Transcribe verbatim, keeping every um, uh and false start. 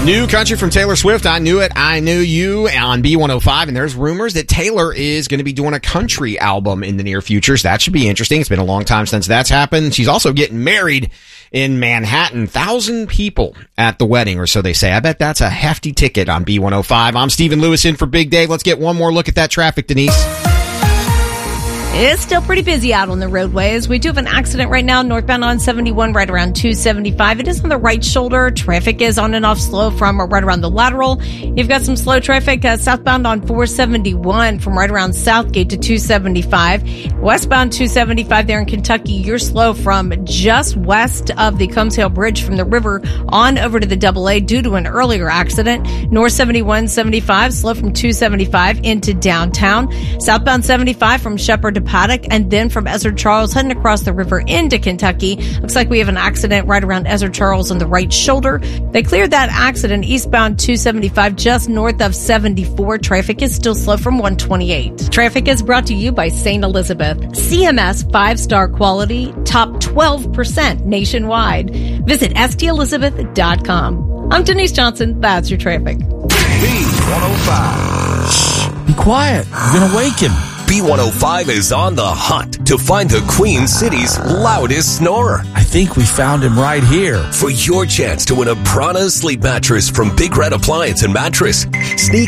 New country from Taylor Swift. I Knew It, I Knew You on B one oh five. And there's rumors that Taylor is going to be doing a country album in the near future. So that should be interesting. It's been a long time since that's happened. She's also getting married in Manhattan. Thousand people at the wedding, or so they say. I bet that's a hefty ticket on B one oh five. I'm Stephen Lewis in for Big Dave. Let's get one more look at that traffic, Denise. It's still pretty busy out on the roadways. We do have an accident right now, northbound on seventy-one, right around two seventy-five. It is on the right shoulder. Traffic is on and off slow from right around the lateral. You've got some slow traffic uh, southbound on four seventy-one from right around Southgate to two seventy-five. Westbound two seventy-five there in Kentucky, you're slow from just west of the Combs Hill Bridge from the river on over to the double A due to an earlier accident. North seventy-one seventy-five, slow from two seventy-five into downtown. Southbound seventy-five from Shepherd to Paddock, and then from Ezra Charles heading across the river into Kentucky. Looks like we have an accident right around Ezra Charles on the right shoulder. They cleared that accident eastbound two seventy-five just north of seventy-four. Traffic is still slow from one twenty-eight. Traffic is brought to you by Saint Elizabeth. C M S five-star quality, top twelve percent nationwide. Visit S T Elizabeth dot com. I'm Denise Johnson. That's your traffic. B one oh five. Shh, be quiet. You're going to wake him. B one oh five is on the hunt to find the Queen City's loudest snorer. I think we found him right here. For your chance to win a Prana sleep mattress from Big Red Appliance and Mattress, sneak